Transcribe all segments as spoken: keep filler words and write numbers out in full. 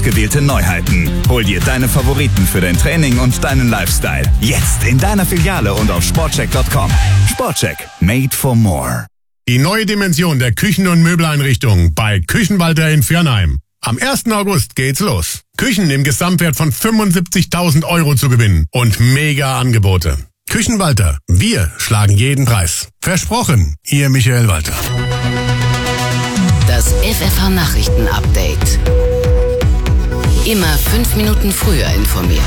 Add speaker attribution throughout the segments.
Speaker 1: ausgewählte Neuheiten. Hol dir deine Favoriten für dein Training und deinen Lifestyle. Jetzt in deiner Filiale und auf sportcheck punkt com. Sportcheck, made for more.
Speaker 2: Die neue Dimension der Küchen- und Möbeleinrichtung bei Küchenwalter in Viernheim. Am ersten August geht's los. Küchen im Gesamtwert von fünfundsiebzigtausend Euro zu gewinnen und mega Angebote. Küchenwalter, wir schlagen jeden Preis. Versprochen, Ihr Michael Walter.
Speaker 3: Das F F H-Nachrichten-Update. Immer fünf Minuten früher informiert.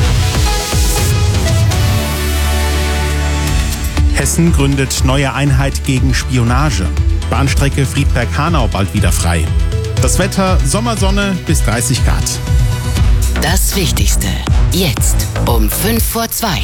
Speaker 4: Hessen gründet neue Einheit gegen Spionage. Bahnstrecke Friedberg-Hanau bald wieder frei. Das Wetter, Sommersonne bis dreißig Grad.
Speaker 3: Das Wichtigste, jetzt um fünf vor zwei.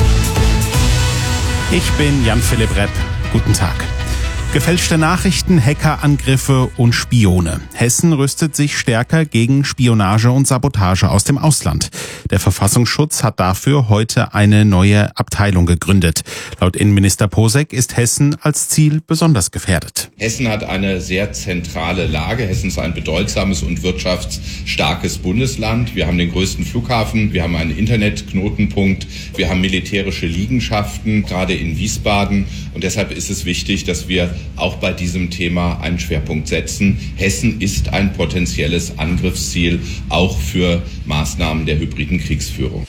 Speaker 4: Ich bin Jan-Philipp Repp. Guten Tag. Gefälschte Nachrichten, Hackerangriffe und Spione. Hessen rüstet sich stärker gegen Spionage und Sabotage aus dem Ausland. Der Verfassungsschutz hat dafür heute eine neue Abteilung gegründet. Laut Innenminister Posek ist Hessen als Ziel besonders gefährdet.
Speaker 5: Hessen hat eine sehr zentrale Lage. Hessen ist ein bedeutsames und wirtschaftsstarkes Bundesland. Wir haben den größten Flughafen, wir haben einen Internetknotenpunkt, wir haben militärische Liegenschaften, gerade in Wiesbaden. Und deshalb ist es wichtig, dass wir auch bei diesem Thema einen Schwerpunkt setzen. Hessen ist ein potenzielles Angriffsziel, auch für Maßnahmen der hybriden Kriegsführung.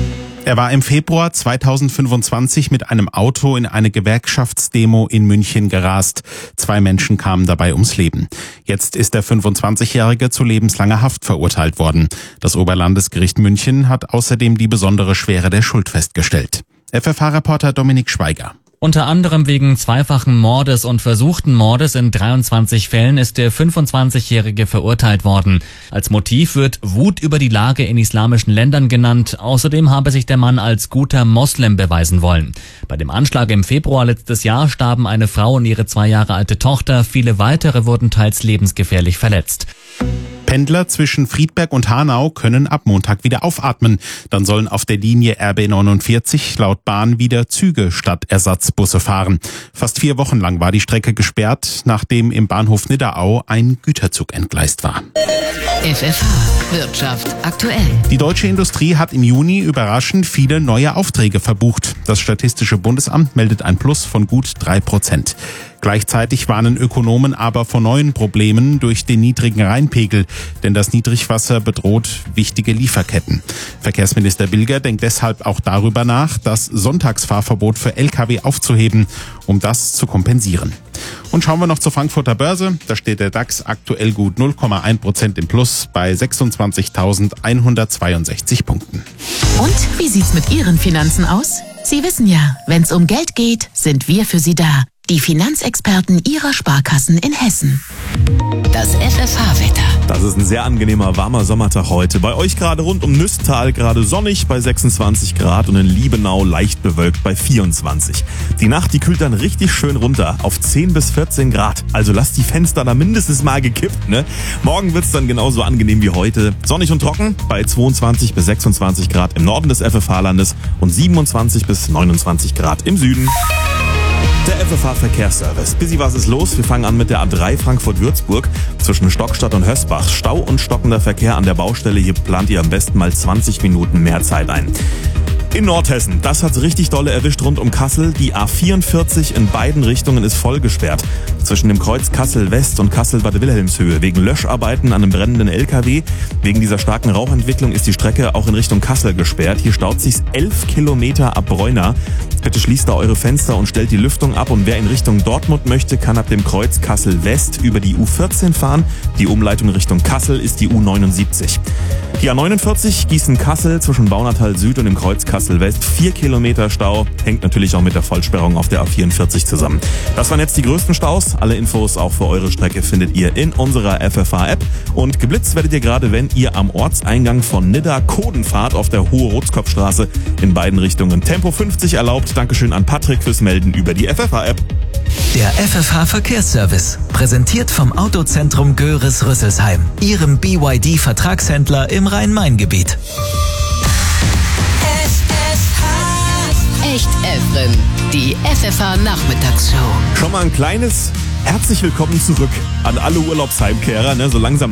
Speaker 4: Er war im Februar zweitausendfünfundzwanzig mit einem Auto in eine Gewerkschaftsdemo in München gerast. Zwei Menschen kamen dabei ums Leben. Jetzt ist der fünfundzwanzigjährige zu lebenslanger Haft verurteilt worden. Das Oberlandesgericht München hat außerdem die besondere Schwere der Schuld festgestellt. F F H-Reporter Dominik Schweiger.
Speaker 6: Unter anderem wegen zweifachen Mordes und versuchten Mordes in dreiundzwanzig Fällen ist der fünfundzwanzigjährige verurteilt worden. Als Motiv wird Wut über die Lage in islamischen Ländern genannt. Außerdem habe sich der Mann als guter Moslem beweisen wollen. Bei dem Anschlag im Februar letztes Jahr starben eine Frau und ihre zwei Jahre alte Tochter. Viele weitere wurden teils lebensgefährlich verletzt.
Speaker 4: Pendler zwischen Friedberg und Hanau können ab Montag wieder aufatmen. Dann sollen auf der Linie R B neunundvierzig laut Bahn wieder Züge statt Ersatzbusse fahren. Fast vier Wochen lang war die Strecke gesperrt, nachdem im Bahnhof Nidderau ein Güterzug entgleist war.
Speaker 3: F F H Wirtschaft aktuell.
Speaker 4: Die deutsche Industrie hat im Juni überraschend viele neue Aufträge verbucht. Das Statistische Bundesamt meldet ein Plus von gut drei Prozent. Gleichzeitig warnen Ökonomen aber vor neuen Problemen durch den niedrigen Rheinpegel, denn das Niedrigwasser bedroht wichtige Lieferketten. Verkehrsminister Bilger denkt deshalb auch darüber nach, das Sonntagsfahrverbot für L K W aufzuheben, um das zu kompensieren. Und schauen wir noch zur Frankfurter Börse. Da steht der DAX aktuell gut null Komma eins Prozent im Plus bei sechsundzwanzigtausendeinhundertzweiundsechzig Punkten.
Speaker 7: Und wie sieht's mit Ihren Finanzen aus? Sie wissen ja, wenn's um Geld geht, sind wir für Sie da. Die Finanzexperten Ihrer Sparkassen in Hessen.
Speaker 3: Das F F H-Wetter.
Speaker 8: Das ist ein sehr angenehmer, warmer Sommertag heute. Bei euch gerade rund um Nüsstal gerade sonnig bei sechsundzwanzig Grad und in Liebenau leicht bewölkt bei vierundzwanzig. Die Nacht, die kühlt dann richtig schön runter auf zehn bis vierzehn Grad. Also lasst die Fenster da mindestens mal gekippt, ne? Morgen wird's dann genauso angenehm wie heute. Sonnig und trocken bei zweiundzwanzig bis sechsundzwanzig Grad im Norden des F F H-Landes und siebenundzwanzig bis neunundzwanzig Grad im Süden. Der F F H-Verkehrsservice. Busy was ist los? Wir fangen an mit der A drei Frankfurt-Würzburg zwischen Stockstadt und Hösbach. Stau und stockender Verkehr an der Baustelle. Hier plant ihr am besten mal zwanzig Minuten mehr Zeit ein. In Nordhessen, das hat's richtig dolle erwischt rund um Kassel. Die A vierundvierzig in beiden Richtungen ist voll gesperrt. Zwischen dem Kreuz Kassel-West und Kassel-Bad Wilhelmshöhe. Wegen Löscharbeiten an einem brennenden L K W. Wegen dieser starken Rauchentwicklung ist die Strecke auch in Richtung Kassel gesperrt. Hier staut sich's elf Kilometer ab Bräuna. Bitte schließt da eure Fenster und stellt die Lüftung ab. Und wer in Richtung Dortmund möchte, kann ab dem Kreuz Kassel-West über die U vierzehn fahren. Die Umleitung Richtung Kassel ist die U neunundsiebzig. Die A neunundvierzig Gießen-Kassel zwischen Baunatal Süd und dem Kreuz Kassel-West. Vier Kilometer Stau. Hängt natürlich auch mit der Vollsperrung auf der A vierundvierzig zusammen. Das waren jetzt die größten Staus. Alle Infos auch für eure Strecke findet ihr in unserer F F H-App. Und geblitzt werdet ihr gerade, wenn ihr am Ortseingang von Nidda Koden fahrt auf der Hohe Rotskopfstraße in beiden Richtungen. Tempo fünfzig erlaubt. Dankeschön an Patrick fürs Melden über die F F H-App.
Speaker 9: Der F F H-Verkehrsservice, präsentiert vom Autozentrum Göris-Rüsselsheim, Ihrem B Y D-Vertragshändler im Rhein-Main-Gebiet.
Speaker 3: Echt Evren, die F F H-Nachmittagsshow.
Speaker 8: Schon mal ein kleines Herzlich willkommen zurück an alle Urlaubsheimkehrer, ne? So langsam